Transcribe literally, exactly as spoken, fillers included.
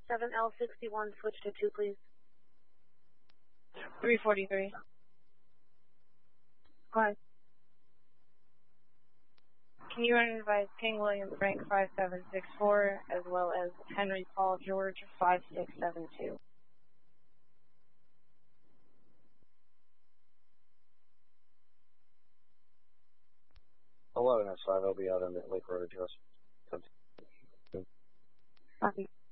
seven L sixty-one, switch to two, please. three forty-three. Go ahead. Can you advise King William Frank five seven six four as well as Henry Paul George five six seven two? eleven S five, I'll be out on the Lake Road address. Copy.